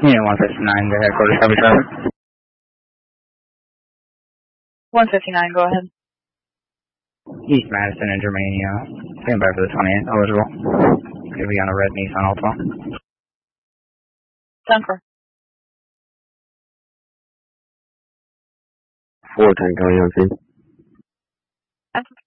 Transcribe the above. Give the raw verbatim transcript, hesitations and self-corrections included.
Yeah, one fifty-nine, the headquarters, heavy traffic. one fifty-nine, go ahead. East Madison and Germania. Stand by for the twentieth, eligible. Could be on a red Nissan Altima. ten four. four Tango Yankee. ten four.